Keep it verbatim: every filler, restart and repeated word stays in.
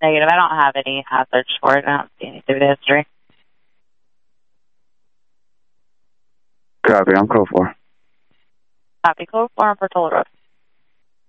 Negative. I don't have any hazards for it. I don't see any through the history. Copy. I'm code four. Copy. Code four for Toll Road.